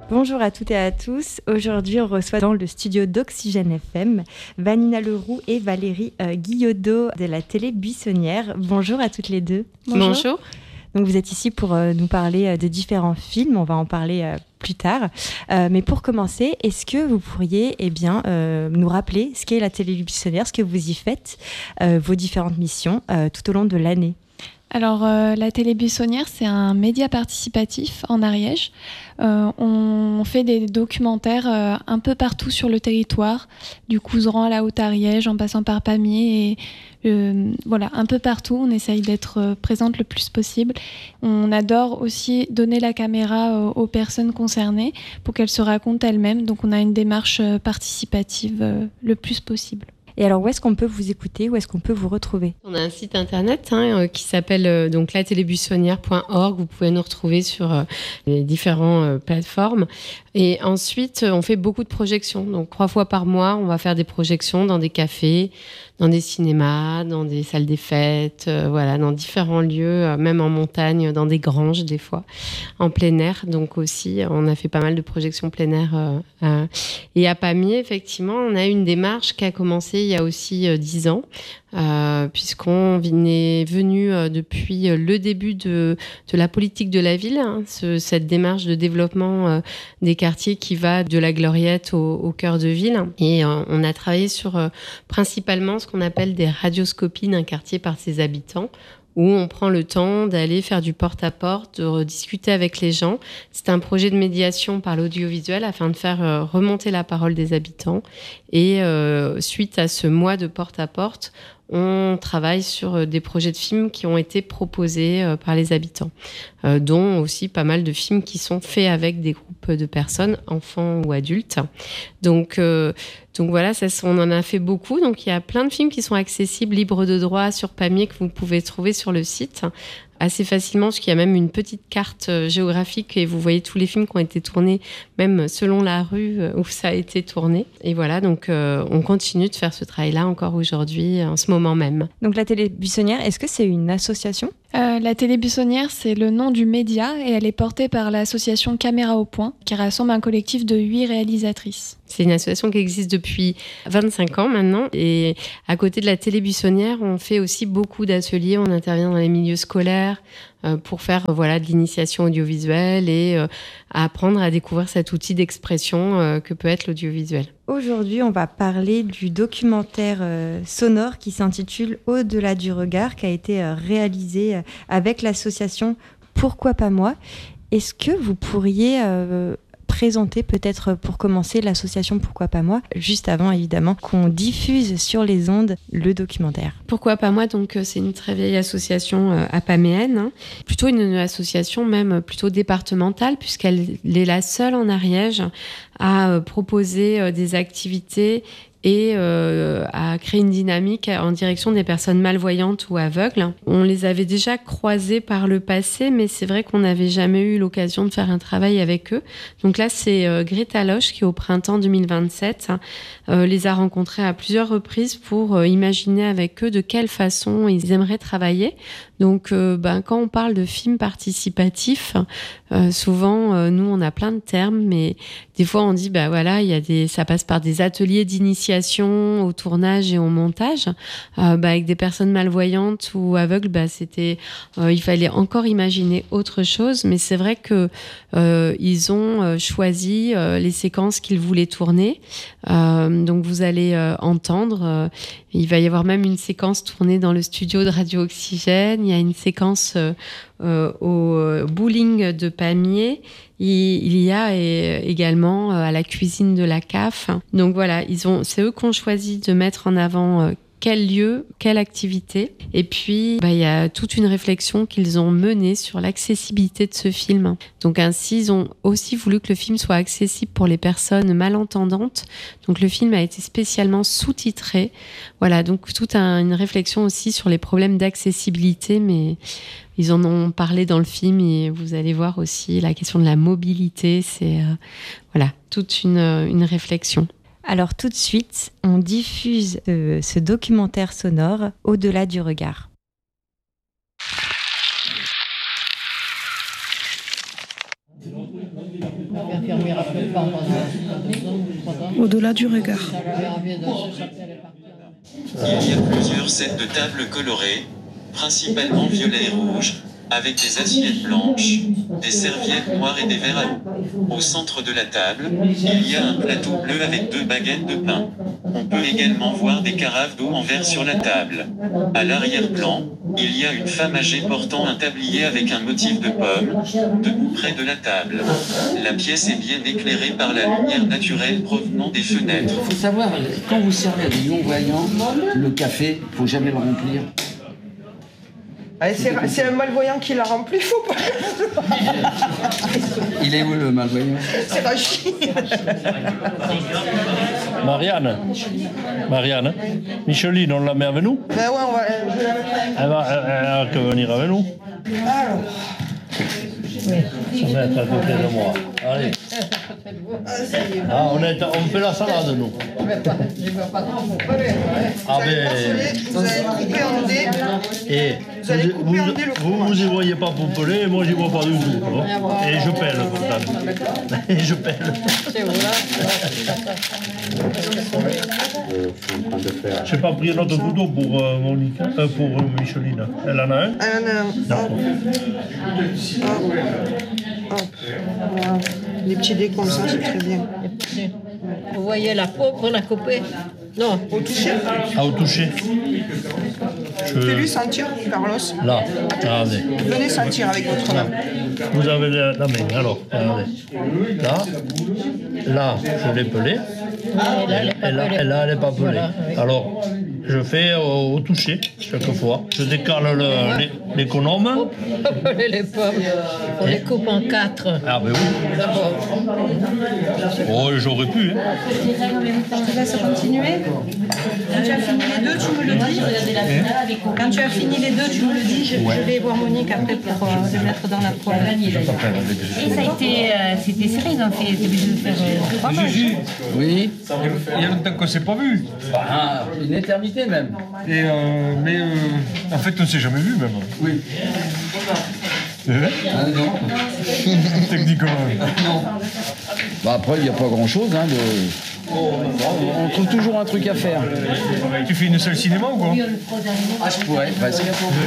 Bonjour à toutes et à tous. Aujourd'hui, on reçoit dans le studio d'Oxygène FM Vanina Leroux et Valérie Guillaudot de la télé Buissonnière. Bonjour à toutes les deux. Bonjour. Donc vous êtes ici pour nous parler de différents films. On va en parler plus tard. Mais pour commencer, est-ce que vous pourriez nous rappeler ce qu'est la télé Buissonnière, ce que vous y faites, vos différentes missions tout au long de l'année? Alors, la télé Buissonnière, c'est un média participatif en Ariège. On fait des documentaires un peu partout sur le territoire, du Couserans à la Haute-Ariège, en passant par Pamiers. Voilà, un peu partout, on essaye d'être présente le plus possible. On adore aussi donner la caméra aux personnes concernées pour qu'elles se racontent elles-mêmes. Donc, on a une démarche participative le plus possible. Et alors, où est-ce qu'on peut vous écouter? Où est-ce qu'on peut vous retrouver? On a un site internet qui s'appelle donc latelébuissonnière.org. Vous pouvez nous retrouver sur les différentes plateformes. Et ensuite, on fait beaucoup de projections. Donc, 3 fois par mois, on va faire des projections dans des cafés, dans des cinémas, dans des salles des fêtes, dans différents lieux, même en montagne, dans des granges des fois, en plein air. Donc aussi, on a fait pas mal de projections plein air. Et à Pamiers, effectivement, on a une démarche qui a commencé il y a aussi 10 ans, puisqu'on est venu depuis le début de la politique de la ville, cette démarche de développement des quartiers qui va de la Gloriette au cœur de ville. Et on a travaillé sur principalement ce qu'on appelle des radioscopies d'un quartier par ses habitants, où on prend le temps d'aller faire du porte-à-porte, de discuter avec les gens. C'est un projet de médiation par l'audiovisuel afin de faire remonter la parole des habitants. Et suite à ce mois de porte-à-porte, on travaille sur des projets de films qui ont été proposés par les habitants, dont aussi pas mal de films qui sont faits avec des groupes de personnes, enfants ou adultes. Donc voilà, on en a fait beaucoup. Donc il y a plein de films qui sont accessibles, libres de droit sur Pamiers, que vous pouvez trouver sur le site assez facilement, parce qu'il y a même une petite carte géographique et vous voyez tous les films qui ont été tournés, même selon la rue où ça a été tourné. Et voilà, donc on continue de faire ce travail-là encore aujourd'hui, en ce moment même. Donc la télé Buissonnière, est-ce que c'est une association ? La télé Buissonnière, c'est le nom du média et elle est portée par l'association Caméra au Point, qui rassemble un collectif de 8 réalisatrices. C'est une association qui existe depuis 25 ans maintenant. Et à côté de la télé Buissonnière, on fait aussi beaucoup d'ateliers. On intervient dans les milieux scolaires pour faire de l'initiation audiovisuelle et apprendre à découvrir cet outil d'expression que peut être l'audiovisuel. Aujourd'hui, on va parler du documentaire sonore qui s'intitule « Au-delà du regard » qui a été réalisé avec l'association Pourquoi pas moi. Est-ce que vous pourriez présenter peut-être pour commencer l'association Pourquoi pas moi, juste avant évidemment qu'on diffuse sur les ondes le documentaire? Pourquoi pas moi, donc c'est une très vieille association apaméenne, plutôt une association même plutôt départementale, puisqu'elle est la seule en Ariège à proposer des activités et à créer une dynamique en direction des personnes malvoyantes ou aveugles. On les avait déjà croisés par le passé, mais c'est vrai qu'on n'avait jamais eu l'occasion de faire un travail avec eux. Donc là, c'est Greta Loche qui, au printemps 2027, les a rencontrés à plusieurs reprises pour imaginer avec eux de quelle façon ils aimeraient travailler. Donc, quand on parle de films participatifs, souvent, nous, on a plein de termes, mais des fois, on dit, ça passe par des ateliers d'initiation au tournage et au montage. Avec des personnes malvoyantes ou aveugles, il fallait encore imaginer autre chose, mais c'est vrai que ils ont choisi les séquences qu'ils voulaient tourner. Donc, vous allez entendre. Il va y avoir même une séquence tournée dans le studio de Radio Oxygène. Il y a une séquence au bowling de Pamiers. Il y a également à la cuisine de la CAF. Donc voilà, c'est eux qui ont choisi de mettre en avant quel lieu, quelle activité. Et puis, il y a toute une réflexion qu'ils ont menée sur l'accessibilité de ce film. Donc ainsi, ils ont aussi voulu que le film soit accessible pour les personnes malentendantes. Donc le film a été spécialement sous-titré. Voilà, donc toute une réflexion aussi sur les problèmes d'accessibilité, mais ils en ont parlé dans le film et vous allez voir aussi la question de la mobilité. C'est toute une réflexion. Alors tout de suite, on diffuse ce documentaire sonore « Au-delà du regard ». Au-delà du regard. Il y a plusieurs sets de tables colorées, principalement violet et rouge, avec des assiettes blanches, des serviettes noires et des verres à eau. Au centre de la table, il y a un plateau bleu avec 2 baguettes de pain. On peut également voir des carafes d'eau en verre sur la table. À l'arrière-plan, il y a une femme âgée portant un tablier avec un motif de pomme, debout près de la table. La pièce est bien éclairée par la lumière naturelle provenant des fenêtres. Il faut savoir, quand vous servez à des non-voyants, le café, il ne faut jamais le remplir. C'est un malvoyant qui l'a rempli, faut pas. Il est où le malvoyant? C'est Rachid. Marianne, Micheline, on la met avec nous? Ben ouais, on va. Elle va venir avec nous. Alors. Se mettre à côté de moi. Allez. Ah, on fait la salade, nous. Ah ben. Vous allez couper en dés. Et vous y voyez pas pompeler, et moi j'y vois pas du tout. Hein. Et je pèle, pourtant. Et je pèle. J'ai pas pris un autre couteau pour Monica, pour Micheline. Elle en a un? Elle en a un. D'accord. Voilà. Les petits dés comme ça, c'est très bien. Vous voyez la peau qu'on a coupée? Non. Au toucher? Ah, au toucher. Fais-lui sentir, Carlos. Là, regardez. Venez sentir avec votre main. Vous avez la main, alors, regardez. Là, je l'ai pelée. Et là, elle n'est pas pelée. Voilà, oui. Alors, je fais au toucher, chaque fois. Je décale l'économe. Les pommes, on les coupe en 4. Ah ben oui. D'abord. Oh, j'aurais pu. Hein. Je te laisse continuer. Quand tu as fini les deux, tu me le dis. Quand tu as fini les deux, tu me le dis. Je vais voir Monique après pour le mettre dans la poêle. Et ça a été, c'était serré, ils ont fait, c'était obligé de faire 3 matchs. Oui. Il y a longtemps qu'on ne s'est pas vu. Une éternité même. Et mais en fait, on ne s'est jamais vu même. Oui. Ah non. Techniquement. Non. Bah après, il n'y a pas grand-chose. Hein, on trouve toujours un truc à faire. Tu fais une seule cinéma ou quoi? Ah, je pourrais, presque.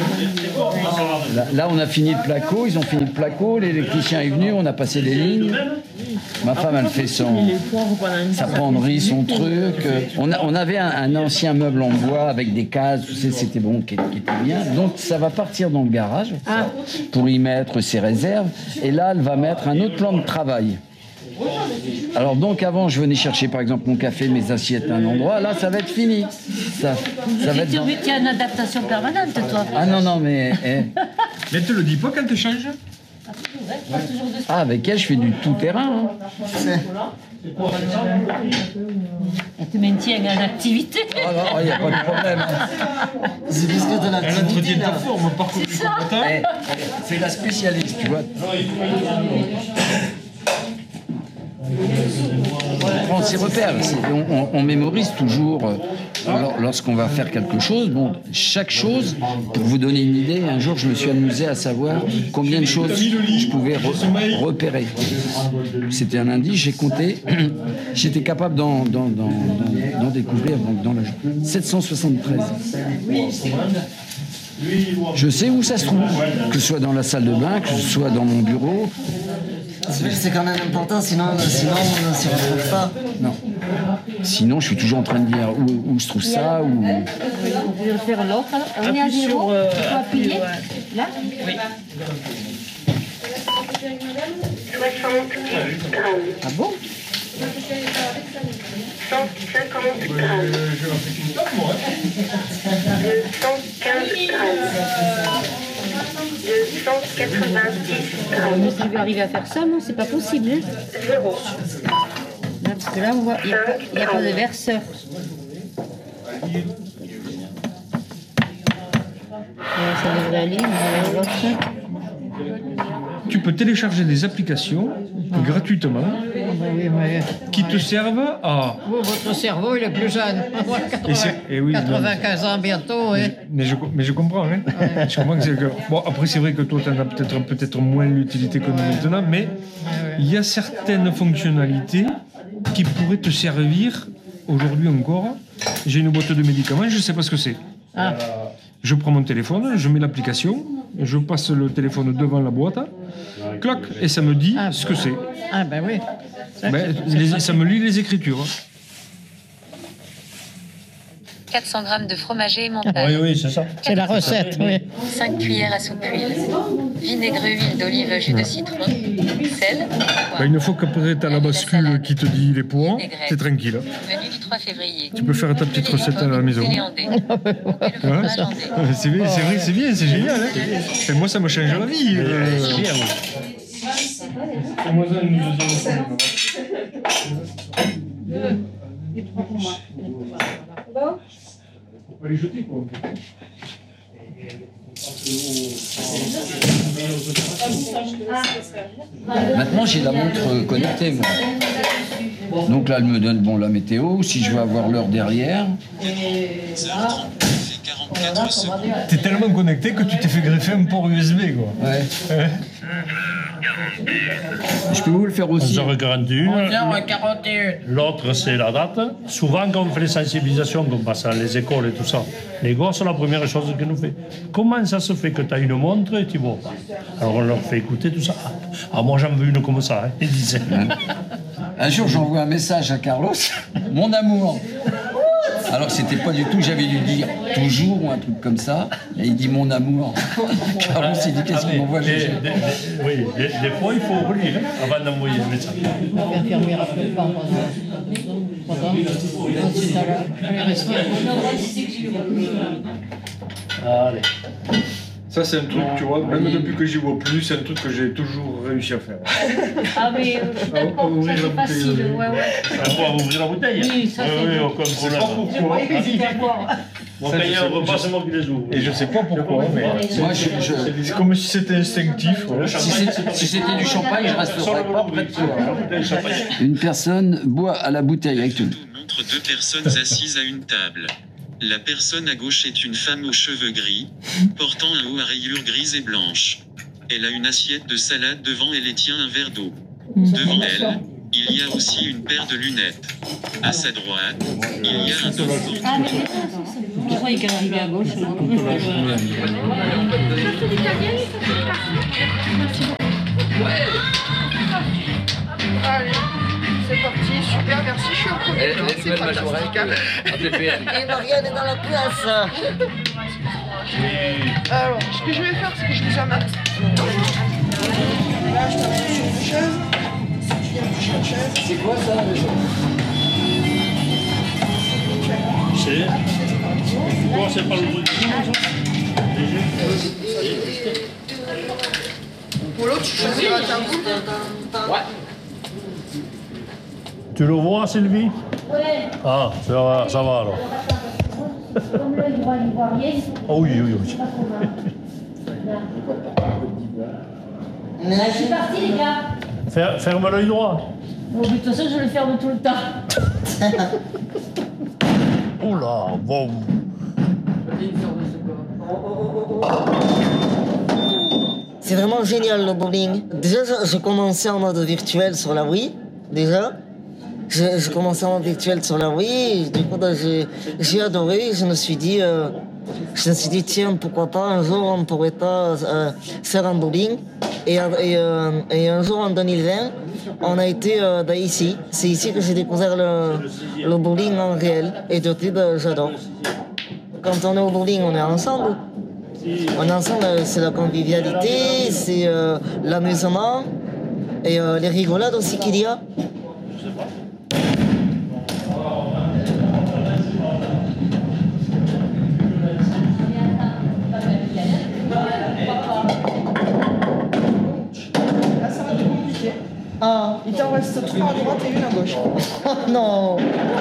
Là, on a fini le placo, ils ont fini le placo, l'électricien est venu, on a passé les lignes. Ma femme, elle fait sa penderie, son truc. On avait un ancien meuble en bois avec des cases, c'était bon, qui était bien. Donc, ça va partir dans le garage pour y mettre ses réserves. Et là, elle va mettre un autre plan de travail. Alors donc avant je venais chercher par exemple mon café, mes assiettes à un endroit, là ça va être fini. Ça va être Tu as une adaptation permanente toi. Ah non mais... Mais tu le dis pas quand tu changes? Ah avec elle je fais du tout-terrain. Hein. Elle te maintient en activité. Ah non, il n'y a pas de problème. C'est parce que de l'activité. Elle entretient ta forme, par contre du combattant. C'est la spécialiste, tu vois. On prend ses repères, on mémorise toujours lorsqu'on va faire quelque chose. Bon, chaque chose, pour vous donner une idée, un jour je me suis amusé à savoir combien de choses je pouvais repérer. C'était un indice, j'ai compté, j'étais capable d'en découvrir dans la 773. Je sais où ça se trouve, que ce soit dans la salle de bain, que ce soit dans mon bureau. C'est quand même important, sinon on ne s'y retrouve pas. Non. Sinon, je suis toujours en train de dire où se trouve ça. Ou... Vous pouvez faire l'autre. On est à 0. Il faut appuyer. Là? Oui. 70 grammes. Ah bon? 150 grammes. 215 grammes. 290 grammes. Si je vais arriver à faire ça, non, c'est pas possible. Hein. 0. Là, parce que là, on voit, il n'y a pas de verseur. Ça devrait aller, mais l'autre. tu peux télécharger des applications gratuitement qui te servent à... Vous, votre cerveau, il est plus jeune. 95 ans bientôt. Mais je comprends. Hein. Je comprends que c'est le cas. Bon, après, c'est vrai que toi, tu en as peut-être moins l'utilité que nous maintenant, mais il y a certaines fonctionnalités qui pourraient te servir aujourd'hui encore. J'ai une boîte de médicaments, je ne sais pas ce que c'est. Je prends mon téléphone, je mets l'application, je passe le téléphone devant la boîte, clac, et ça me dit ce que c'est. Ah ben oui. Ça me lit les écritures. 400 g de fromager emmental. Oui, c'est ça. C'est la recette, oui. 5 cuillères à soupe huile. Vinaigre, huile d'olive, jus de citron. Sel. Une fois qu'après tu as la bascule qui te dit les poids, c'est tranquille. Menu du 3 février. Tu peux faire ta petite recette à la maison. C'est vrai, c'est bien, c'est génial. Hein. Et moi, ça me change la vie. C'est bien. On va les jeter, quoi. Maintenant, j'ai la montre connectée, moi. Donc là, elle me donne la météo, si je veux avoir l'heure derrière. T'es tellement connecté que tu t'es fait greffer un port USB, quoi. Ouais. Je peux vous le faire aussi. 11h41. L'autre, c'est la date. Souvent, quand on fait les sensibilisations, qu'on passe à les écoles et tout ça, les gosses, la première chose qu'ils nous font, comment ça se fait que tu as une montre et tu ne vois pas? Alors on leur fait écouter tout ça. Ah, moi j'en veux une comme ça, hein, ils disaient. Un jour, j'envoie un message à Carlos, mon amour. Alors c'était pas du tout, j'avais dû dire toujours ou un truc comme ça, et il dit mon amour. Carlos s'est dit qu'est-ce qu'il m'envoie. Oui, des fois il faut relire avant d'envoyer le message. L'infirmière a fait le pas pendant Allez. Ça, c'est un truc, tu vois, même depuis que j'y vois plus, c'est un truc que j'ai toujours réussi à faire. Ah, mais ça c'est facile, ouais. On va ouvrir la bouteille. Oui, ça c'est aucun problème. Mon cahier, un repas, c'est moi qui les ouvre. Et je sais pas pourquoi, mais moi, c'est comme si c'était instinctif. Si c'était du champagne, je resterais pas près de toi. Une personne boit à la bouteille avec tout. Montre deux personnes assises à une table. La personne à gauche est une femme aux cheveux gris, portant un haut à rayures grises et blanches. Elle a une assiette de salade devant elle et tient un verre d'eau. Devant elle, il y a aussi une paire de lunettes. À sa droite, il y a un homme portant... Je croyais qu'elle arrivait à gauche. Allez, c'est parti, super, merci, je suis au premier plan, c'est fantastique. Et Marianne est dans la classe. Alors, ce que je vais faire, c'est que je vous amène. Là, je t'amène sur une chaise. C'est quoi ça déjà? Pourquoi c'est pas le bruit? Pour l'autre, tu choisiras ta boule. Ouais. Tu le vois, Sylvie? Ouais. Ah, ça va alors. Comme le droit d'ivoirien. Oh oui. Je suis parti, les gars. Ferme l'œil droit. Bon, de toute façon, je le ferme tout le temps. Oula, bon. C'est vraiment génial le bowling. Déjà, je commençais en mode virtuel sur la Wii. Déjà. Je commençais en mode virtuel sur la Wii. Et du coup, j'ai adoré. Je me suis dit, tiens, pourquoi pas, un jour, on pourrait pas faire un bowling. Et un jour, en 2020, on a été ici. C'est ici que j'ai découvert le bowling en réel. Et depuis, j'adore. Quand on est au bowling, on est ensemble. On est ensemble, c'est la convivialité, c'est l'amusement et les rigolades aussi qu'il y a. Là, ça va être compliqué. Ah, il t'en reste 3 à droite et 1 à gauche. Non.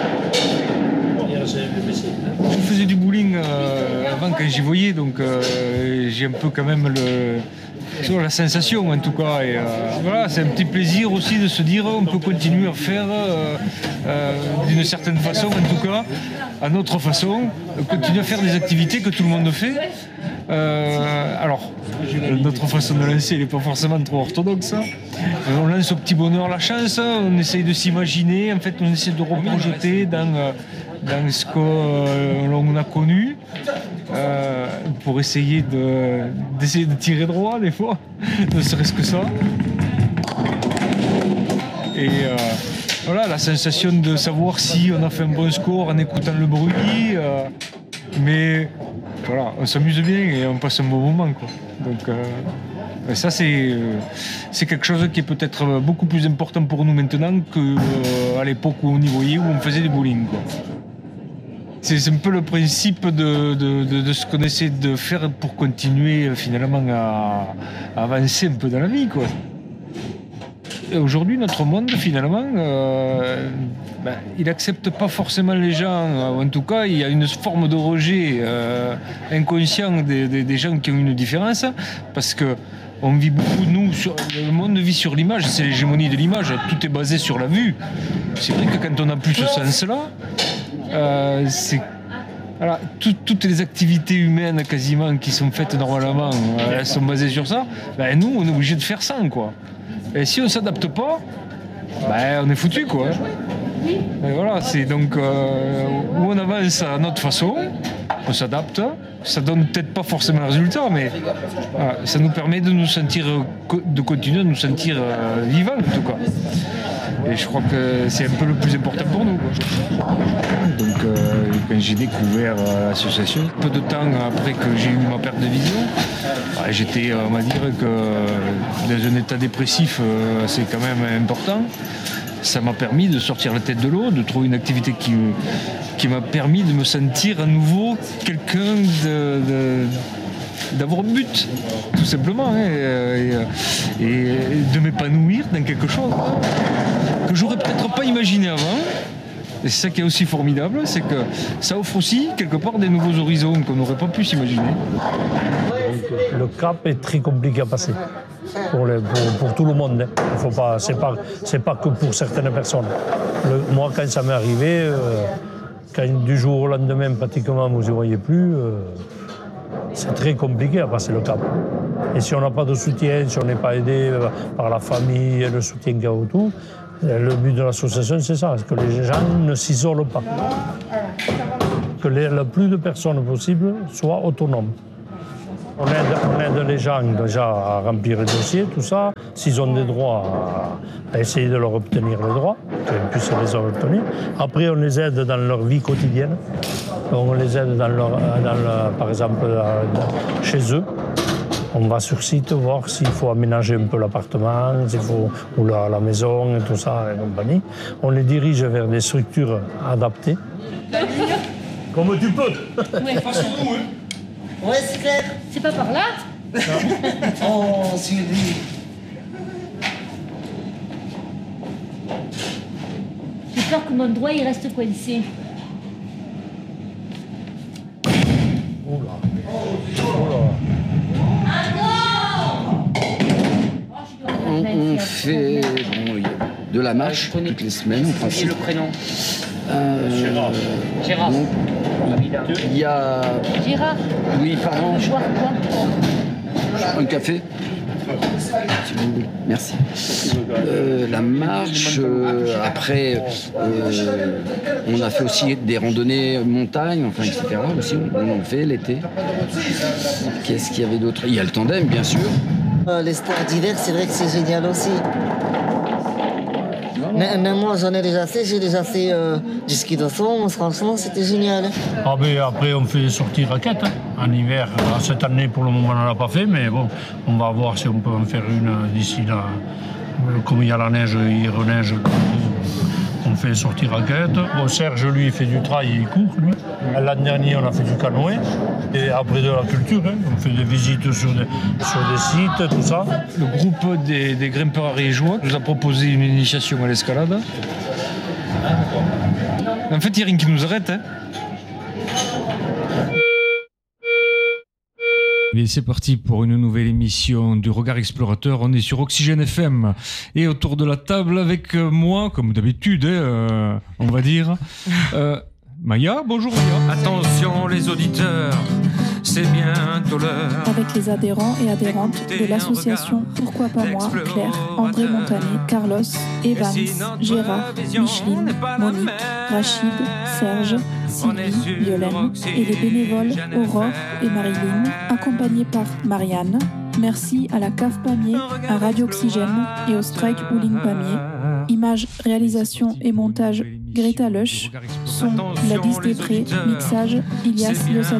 Je faisais du bowling avant quand j'y voyais, donc j'ai un peu quand même sur la sensation en tout cas. Et voilà, c'est un petit plaisir aussi de se dire on peut continuer à faire d'une certaine façon, en tout cas, à notre façon, continuer à faire des activités que tout le monde fait. Alors, notre façon de lancer, elle n'est pas forcément trop orthodoxe. On lance au petit bonheur la chance, on essaye de s'imaginer, en fait, on essaie de reprojeter dans ce qu'on a connu, pour essayer d'essayer de tirer droit des fois, ne serait-ce que ça. Et voilà, la sensation de savoir si on a fait un bon score en écoutant le bruit, mais voilà, on s'amuse bien et on passe un bon moment, quoi. Donc ça c'est quelque chose qui est peut-être beaucoup plus important pour nous maintenant qu'à l'époque où on y voyait, où on faisait du bowling, quoi. C'est un peu le principe de ce qu'on essaie de faire pour continuer finalement à avancer un peu dans la vie, quoi. Et aujourd'hui, notre monde, finalement, il n'accepte pas forcément les gens. En tout cas, il y a une forme de rejet inconscient des gens qui ont une différence, parce que on vit beaucoup, nous, le monde vit sur l'image, c'est l'hégémonie de l'image, tout est basé sur la vue. C'est vrai que quand on n'a plus ce sens-là, voilà, toutes les activités humaines quasiment qui sont faites normalement, elles sont basées sur ça. Nous, on est obligé de faire ça, quoi. Et si on ne s'adapte pas, on est foutu, quoi. Et voilà, c'est donc où on avance à notre façon, on s'adapte. Ça donne peut-être pas forcément le résultat, mais ça nous permet de nous sentir, de continuer à nous sentir vivants, en tout cas. Et je crois que c'est un peu le plus important pour nous, quoi. Donc quand j'ai découvert l'association, peu de temps après que j'ai eu ma perte de vision, j'étais, on va dire, que dans un état dépressif, c'est quand même important. Ça m'a permis de sortir la tête de l'eau, de trouver une activité qui m'a permis de me sentir à nouveau quelqu'un d'avoir un but, tout simplement, et de m'épanouir dans quelque chose que j'aurais peut-être pas imaginé avant. Et c'est ça qui est aussi formidable, c'est que ça offre aussi quelque part des nouveaux horizons qu'on n'aurait pas pu s'imaginer. Le cap est très compliqué à passer pour tout le monde. Il faut pas, c'est pas que pour certaines personnes. Moi, quand ça m'est arrivé, quand du jour au lendemain, pratiquement, vous n'y voyez plus, c'est très compliqué à passer le cap. Et si on n'a pas de soutien, si on n'est pas aidé par la famille, le soutien qu'il y a autour, le but de l'association, c'est ça, que les gens ne s'isolent pas. Que le plus de personnes possible soient autonomes. On aide les gens déjà à remplir les dossiers, tout ça. S'ils ont des droits, à essayer de leur obtenir les droits, qu'ils puissent les obtenir. Après, on les aide dans leur vie quotidienne. On les aide par exemple, chez eux. On va sur site voir s'il faut aménager un peu l'appartement, ou la maison et tout ça et compagnie. On les dirige vers des structures adaptées. Comme tu peux. Ouais. Ouais, c'est clair. C'est pas par là? Oh, Sylvie. J'ai peur que mon doigt il reste coincé. On fait de la marche toutes les semaines. Et le prénom Gérard. Donc, il y a... Gérard. Oui, pardon. Boire quoi? Un café. Si vous voulez. Merci. La marche, après, on a fait aussi des randonnées montagne, enfin, etc. Aussi, on en fait l'été. Qu'est-ce qu'il y avait d'autre? Il y a le tandem, bien sûr. Les sports d'hiver, c'est vrai que c'est génial aussi. Même moi, j'en ai déjà fait. J'ai déjà fait du ski de fond. Franchement, c'était génial. Après, on fait des sorties raquettes. En hiver, cette année, pour le moment, on n'en a pas fait. Mais bon, on va voir si on peut en faire une d'ici là. Comme il y a la neige, il reneige. On fait des sorties raquettes. Bon, Serge, lui, il fait du trail et il court, lui. L'an dernier, on a fait du canoë. Et après de la culture, on fait des visites sur des sites, tout ça. Le groupe des grimpeurs ariégeois nous a proposé une initiation à l'escalade. En fait, il n'y a rien qui nous arrête. Bien, c'est parti pour une nouvelle émission du Regard Explorateur. On est sur Oxygène FM et autour de la table avec moi, comme d'habitude, on va dire. Maya, bonjour Maya. Attention les auditeurs, c'est bientôt l'heure. Avec les adhérents et adhérentes de l'association Pourquoi pas moi, Claire, André Montané, Carlos, Evans, Gérard, Micheline, Monique, Rachid, Serge, Sylvie, Violaine et les bénévoles Aurore et Marilyn, accompagnés par Marianne. Merci à la CAF Pamiers, à Radio Oxygène et au Strike Bowling Pamiers. Images, réalisation et montage Greta Lush. Son Gladys Després, mixage Ilias Yossadi.